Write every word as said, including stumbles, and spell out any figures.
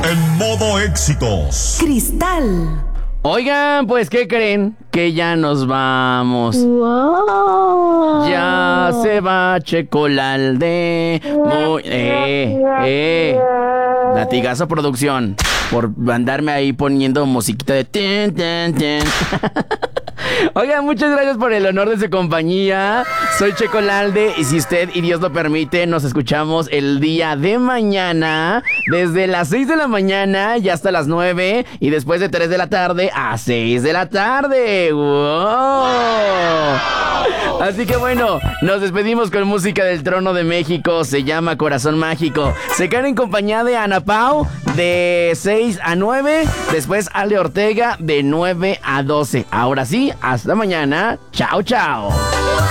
en modo éxitos. Cristal. Oigan, pues, ¿qué creen? Que ya nos vamos. Wow. Ya se va Checolalde. Muy... Eh, eh. Latigazo producción. Por andarme ahí poniendo musiquita de... Tin, tin, tin. Oigan, muchas gracias por el honor de su compañía. Soy Checolalde y si usted y Dios lo permite, nos escuchamos el día de mañana desde las seis de la mañana y hasta las nueve y después de tres de la tarde a seis de la tarde. ¡Wow! Así que bueno, nos despedimos con música del Trono de México. Se llama Corazón Mágico. Se quedan en compañía de Ana Pau de seis a nueve. Después Ale Ortega de nueve a doce. Ahora sí, hasta mañana. Chao, chao.